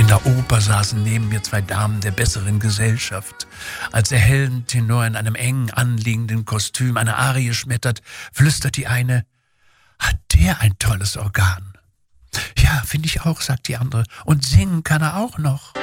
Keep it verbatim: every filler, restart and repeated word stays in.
der Oper saßen neben mir zwei Damen der besseren Gesellschaft. Als der hellen Tenor in einem eng anliegenden Kostüm eine Arie schmettert, flüstert die eine: »Hat der ein tolles Organ?« »Ja, finde ich auch«, sagt die andere. »Und singen kann er auch noch.«